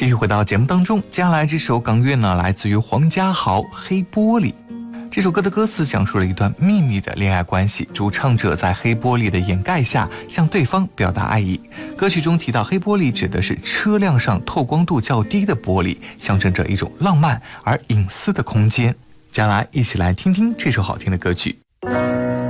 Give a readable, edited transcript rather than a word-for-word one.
继续回到节目当中，接下来这首港乐呢，来自于黄家豪《黑玻璃》。这首歌的歌词讲述了一段秘密的恋爱关系，主唱者在黑玻璃的掩盖下向对方表达爱意。歌曲中提到黑玻璃指的是车辆上透光度较低的玻璃，象征着一种浪漫而隐私的空间。接下来一起来听听这首好听的歌曲。